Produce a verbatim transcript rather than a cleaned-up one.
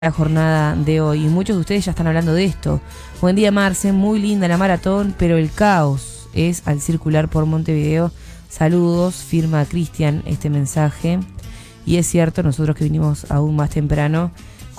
La jornada de hoy y muchos de ustedes ya están hablando de esto. Buen día, Marce, muy linda la maratón, pero el caos es al circular por Montevideo. Saludos, firma Cristian este mensaje. Y es cierto, nosotros que vinimos aún más temprano,